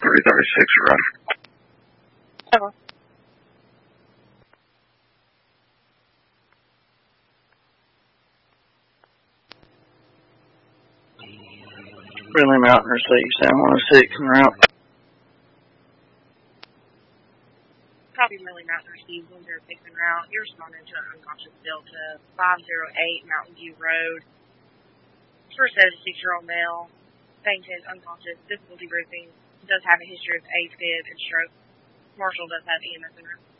336 run. Okay. Friendly Mountain received, San 106 en route. Copy Friendly Mountain received 106 en route. You're responding to an unconscious Delta 508 Mountain View Road. First 76-year-old male, fainted, unconscious, difficulty breathing, does have a history of AFib and stroke. Marshall does have EMS en route.